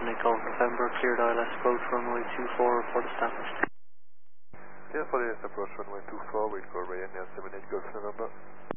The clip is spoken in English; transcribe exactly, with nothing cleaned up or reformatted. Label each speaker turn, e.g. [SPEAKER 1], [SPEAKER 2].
[SPEAKER 1] seven eight Golf November, cleared I L S approach runway two four, report established.
[SPEAKER 2] Clear for the approach runway two four, wait for Ryanair seven eight Golf November.